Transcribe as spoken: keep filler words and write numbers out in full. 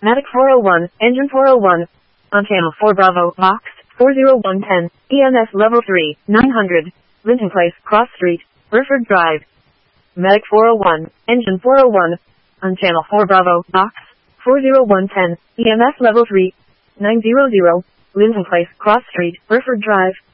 Matic four oh one, engine four oh one. On channel four Bravo, box, four oh one ten, E M S level three, nine hundred. Linton Place, Cross Street, Burford Drive. Matic four oh one, engine four oh one. On channel four Bravo, box, four oh one ten, E M S level three, nine hundred. Linton Place, Cross Street, Burford Drive.